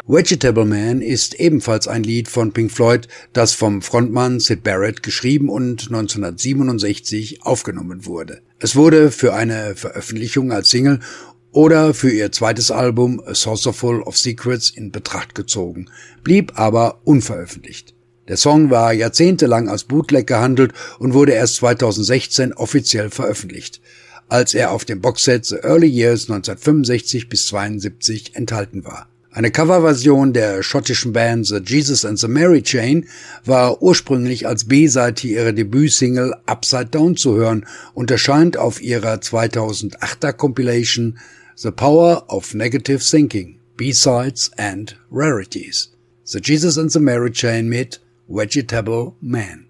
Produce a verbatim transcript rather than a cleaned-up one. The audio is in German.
Vegetable Man ist ebenfalls ein Lied von Pink Floyd, das vom Frontmann Syd Barrett geschrieben und neunzehnhundertsiebenundsechzig aufgenommen wurde. Es wurde für eine Veröffentlichung als Single oder für ihr zweites Album A Saucerful of Secrets in Betracht gezogen, blieb aber unveröffentlicht. Der Song war jahrzehntelang als Bootleg gehandelt und wurde erst zweitausendsechzehn offiziell veröffentlicht, als er auf dem Boxset The Early Years neunzehnhundertfünfundsiebzig bis zweiundsiebzig enthalten war. Eine Coverversion der schottischen Band The Jesus and the Mary Chain war ursprünglich als B-Seite ihrer Debütsingle Upside Down zu hören und erscheint auf ihrer zweitausendachter Compilation The Power of Negative Thinking, B-Sides and Rarities. The Jesus and the Mary Chain mit Vegetable Man.